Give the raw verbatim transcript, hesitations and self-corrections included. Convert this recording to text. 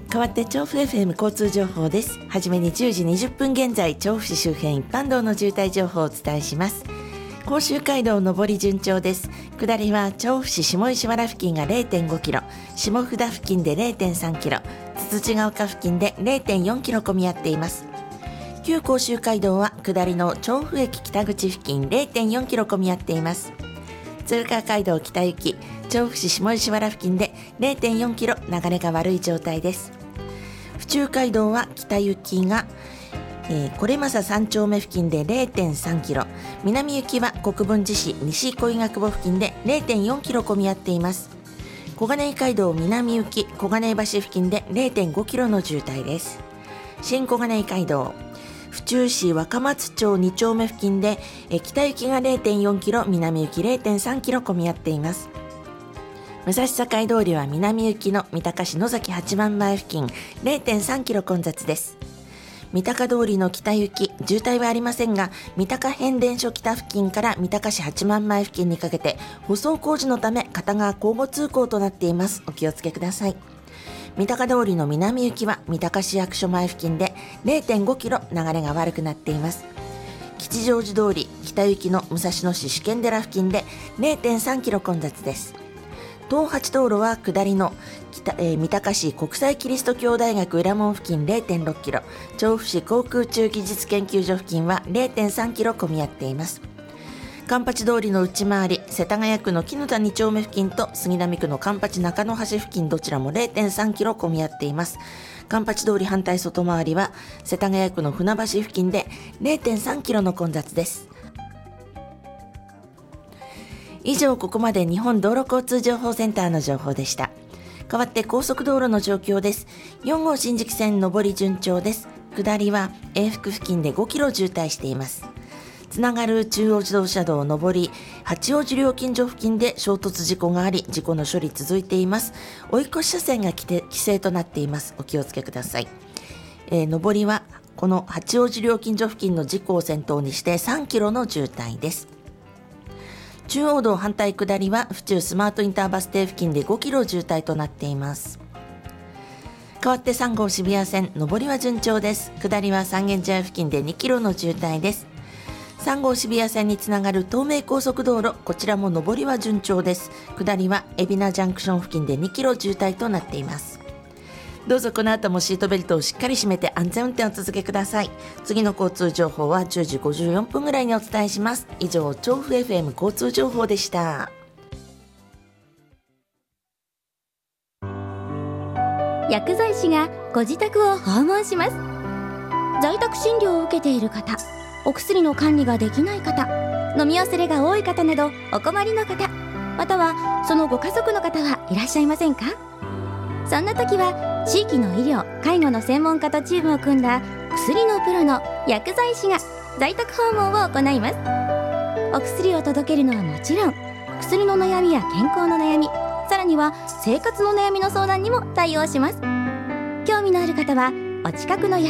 代わって調布 エフエム 交通情報です。はじめにじゅうじにじゅっぷん現在、調布市周辺一般道の渋滞情報をお伝えします。甲州街道上り順調です。下りは調布市下石原付近が れいてんごキロ、下札付近で れいてんさんキロ、つつじが丘付近で れいてんよんキロ混み合っています。旧甲州街道は下りの調布駅北口付近 れいてんよんキロ混み合っています。鶴川街道北行き調布市下石原付近で れいてんよんキロ、流れが悪い状態です。府中街道は北行きが、えー、是政三丁目付近で れいてんさんキロ、南行きは国分寺市西小井学坊付近で れいてんよんキロ混み合っています。小金井街道南行き小金井橋付近で れいてんごキロの渋滞です。新小金井街道府中市若松町に丁目付近でえ北行きが れいてんよんキロ、南行き れいてんさんキロ混み合っています。武蔵境通りは南行きの三鷹市野崎八幡前付近 れいてんさんキロ混雑です。三鷹通りの北行き渋滞はありませんが、三鷹変電所北付近から三鷹市八幡前付近にかけて舗装工事のため片側交互通行となっています。お気をつけください。三鷹通りの南行きは三鷹市役所前付近で れいてんごキロ、流れが悪くなっています。吉祥寺通り北行きの武蔵野市試験寺付近で れいてんさんキロ混雑です。東八道路は下りの北、えー、三鷹市国際キリスト教大学裏門付近 れいてんろくキロ、調布市航空宇宙技術研究所付近は れいてんさんキロ混み合っています。環八通りの内回り世田谷区の木の田に丁目付近と杉並区の環八中野橋付近、どちらも れいてんさんキロ混み合っています。環八通り反対外回りは世田谷区の船橋付近で れいてんさんキロの混雑です。以上、ここまで日本道路交通情報センターの情報でした。代わって高速道路の状況です。よん号新宿線上り順調です。下りは永福付近でごキロ渋滞しています。つながる中央自動車道上り八王子料金所付近で衝突事故があり、事故の処理続いています。追い越し車線が規制となっています。お気をつけください。えー、上りはこの八王子料金所付近の事故を先頭にしてさんキロの渋滞です。中央道反対下りは府中スマートインターバス停付近でごキロ渋滞となっています。代わってさん号渋谷線上りは順調です。下りは三軒茶屋付近でにキロの渋滞です。さん号渋谷線につながる東名高速道路、こちらも上りは順調です。下りは海老名ジャンクション付近でにキロ渋滞となっています。どうぞこの後もシートベルトをしっかり締めて安全運転を続けください。次の交通情報はじゅうじごじゅうよんぷんぐらいにお伝えします。以上、調布 エフエム 交通情報でした。 薬剤師がご自宅を訪問します。在宅診療を受けている方、お薬の管理ができない方、飲み忘れが多い方などお困りの方、またはそのご家族の方はいらっしゃいませんか？そんな時は地域の医療・介護の専門家とチームを組んだ薬のプロの薬剤師が在宅訪問を行います。お薬を届けるのはもちろん、薬の悩みや健康の悩み、さらには生活の悩みの相談にも対応します。興味のある方はお近くの薬